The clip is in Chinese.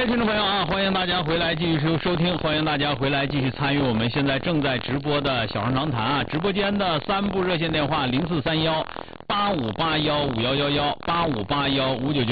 位听众朋友啊，欢迎大家回来继续收听，欢迎大家回来继续参与我们现在正在直播的小声长谈啊！直播间的3部热线电话：043185815111、85815999。